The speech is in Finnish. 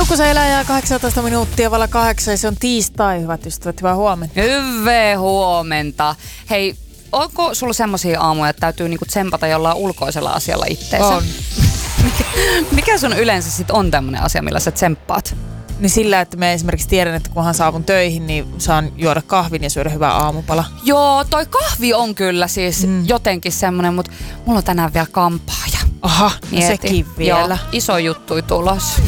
Pikkusen elää jää 18 minuuttia valla 8 ja se on tiistai, hyvät ystävät. Hyvää huomenta. Hyvää huomenta. Hei, onko sulla semmosia aamuja, että täytyy niinku tsempata jollain ulkoisella asialla itteensä? On. Mikä sun yleensä sit on tämmönen asia, millä sä tsemppaat? Niin sillä, että mä esimerkiksi tiedän, että kunhan saavun töihin, niin saan juoda kahvin ja syödä hyvää aamupala. Joo, toi kahvi on kyllä siis jotenkin semmonen, mutta mulla on tänään vielä kampaaja. Aha, no sekin vielä. Joo, iso juttu tulos.